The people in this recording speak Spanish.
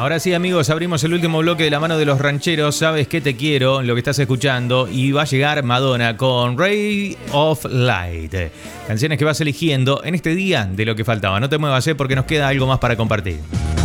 Ahora sí, amigos, abrimos el último bloque de la mano de los rancheros. Sabes que te quiero, lo que estás escuchando. Y va a llegar Madonna con Ray of Light. Canciones que vas eligiendo en este día de lo que faltaba. No te muevas, porque nos queda algo más para compartir.